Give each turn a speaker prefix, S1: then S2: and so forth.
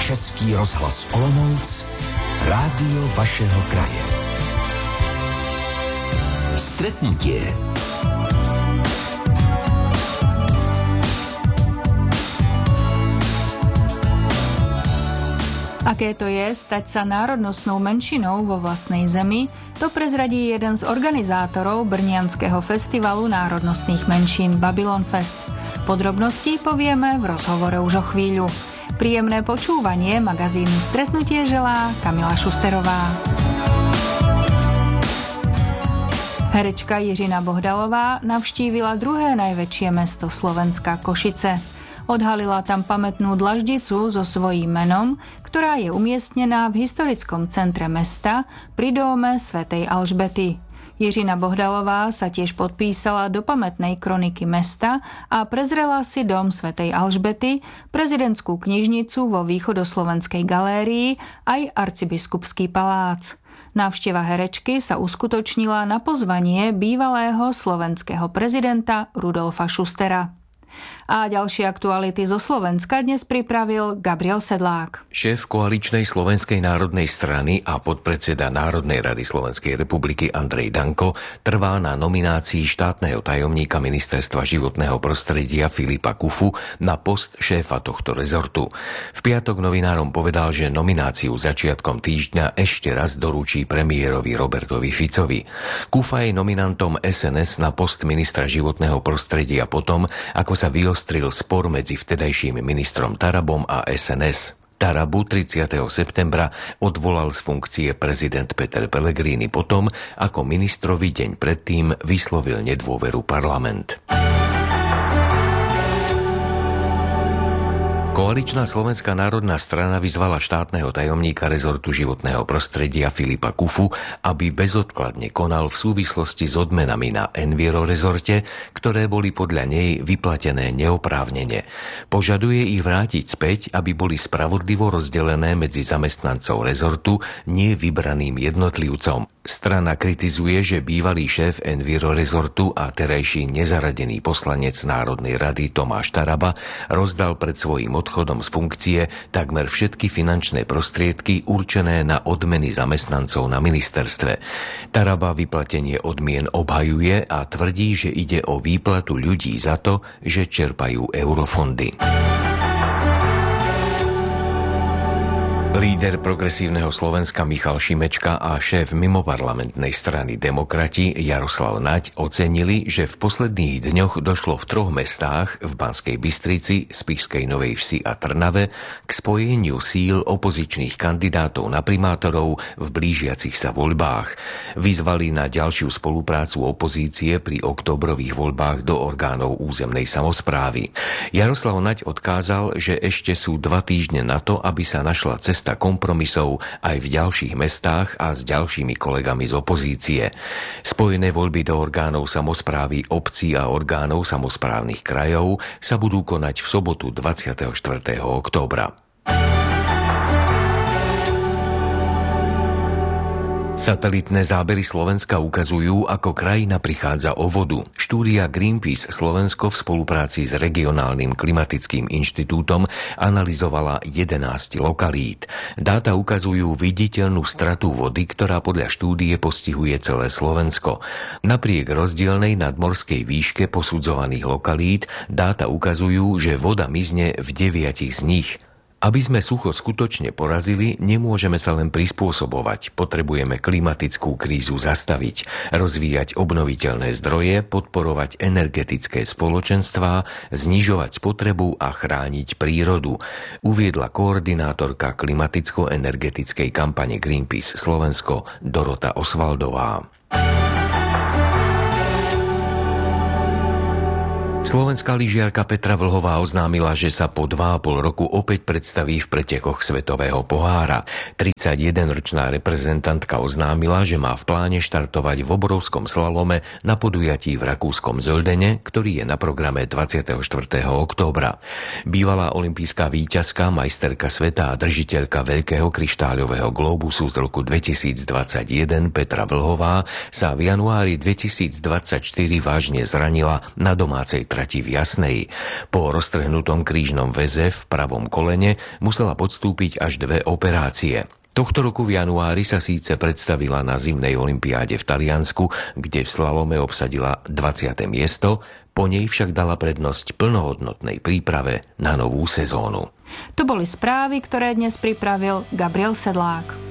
S1: Český rozhlas Olomouc, rádio vašeho kraje. Stretnutie.
S2: Aké to je stať sa národnostnou menšinou vo vlastnej zemi, to prezradí jeden z organizátorov brnianského festivalu národnostných menšín Babylon Fest. Podrobnosti povieme v rozhovore už o chvíľu. Príjemné počúvanie magazínu Stretnutie želá Kamila Šusterová. Herečka Jiřina Bohdalová navštívila druhé najväčšie mesto Slovenska Košice. Odhalila tam pamätnú dlaždicu so svojím menom, ktorá je umiestnená v historickom centre mesta pri dóme svätej Alžbety. Jiřina Bohdalová sa tiež podpísala do pamätnej kroniky mesta a prezrela si dom svätej Alžbety, prezidentskú knižnicu vo východoslovenskej galérii aj arcibiskupský palác. Návšteva herečky sa uskutočnila na pozvanie bývalého slovenského prezidenta Rudolfa Schustera. A ďalšie aktuality zo Slovenska dnes pripravil Gabriel Sedlák.
S3: Šéf koaličnej Slovenskej národnej strany a podpredseda Národnej rady Slovenskej republiky Andrej Danko trvá na nominácii štátneho tajomníka Ministerstva životného prostredia Filipa Kufu na post šéfa tohto rezortu. V piatok novinárom povedal, že nomináciu začiatkom týždňa ešte raz doručí premiérovi Robertovi Ficovi. Kufa je nominantom SNS na post ministra životného prostredia potom, ako sa vyostril spor medzi vtedajším ministrom Tarabom a SNS. Tarabu 30. septembra odvolal z funkcie prezident Peter Pellegrini potom, ako ministrovi deň predtým vyslovil nedôveru parlament. Koaličná Slovenská národná strana vyzvala štátneho tajomníka rezortu životného prostredia Filipa Kufu, aby bezodkladne konal v súvislosti s odmenami na Enviro rezorte, ktoré boli podľa nej vyplatené neoprávnene. Požaduje ich vrátiť späť, aby boli spravodlivo rozdelené medzi zamestnancov rezortu, nie vybraným jednotlivcom. Strana kritizuje, že bývalý šéf Enviro rezortu a terajší nezaradený poslanec Národnej rady Tomáš Taraba rozdal pred svojím odchodom z funkcie takmer všetky finančné prostriedky určené na odmeny zamestnancov na ministerstve. Taraba vyplatenie odmien obhajuje a tvrdí, že ide o výplatu ľudí za to, že čerpajú eurofondy. Líder progresívneho Slovenska Michal Šimečka a šéf mimoparlamentnej strany Demokrati Jaroslav Naď ocenili, že v posledných dňoch došlo v 3 mestách v Banskej Bystrici, Spišskej Novej Vsi a Trnave k spojeniu síl opozičných kandidátov na primátorov v blížiacich sa voľbách. Vyzvali na ďalšiu spoluprácu opozície pri októbrových voľbách do orgánov územnej samosprávy. Jaroslav Naď odkázal, že ešte sú 2 týždne na to, aby sa našla cesta kompromisov aj v ďalších mestách a s ďalšími kolegami z opozície. Spojené voľby do orgánov samosprávy obcí a orgánov samosprávnych krajov sa budú konať v sobotu 24. októbra. Satelitné zábery Slovenska ukazujú, ako krajina prichádza o vodu. Štúdia Greenpeace Slovensko v spolupráci s regionálnym klimatickým inštitútom analyzovala 11 lokalít. Dáta ukazujú viditeľnú stratu vody, ktorá podľa štúdie postihuje celé Slovensko. Napriek rozdielnej nadmorskej výške posudzovaných lokalít, dáta ukazujú, že voda mizne v 9 z nich. Aby sme sucho skutočne porazili, nemôžeme sa len prispôsobovať. Potrebujeme klimatickú krízu zastaviť, rozvíjať obnoviteľné zdroje, podporovať energetické spoločenstvá, znižovať spotrebu a chrániť prírodu, uviedla koordinátorka klimaticko-energetickej kampane Greenpeace Slovensko Dorota Osvaldová. Slovenská lyžiarka Petra Vlhová oznámila, že sa po 2,5 roku opäť predstaví v pretekoch Svetového pohára. 31-ročná reprezentantka oznámila, že má v pláne štartovať v obrovskom slalome na podujatí v rakúskom Zöldene, ktorý je na programe 24. októbra. Bývalá olympijská víťazka, majsterka sveta a držiteľka Veľkého kryštáľového glóbusu z roku 2021 Petra Vlhová sa v januári 2024 vážne zranila na domácej trati v Jasnej. Po roztrhnutom krížnom väze v pravom kolene musela podstúpiť až 2 operácie. Tohto roku v januári sa síce predstavila na zimnej olympiáde v Taliansku, kde v slalome obsadila 20. miesto, po nej však dala prednosť plnohodnotnej príprave na novú sezónu.
S2: To boli správy, ktoré dnes pripravil Gabriel Sedlák.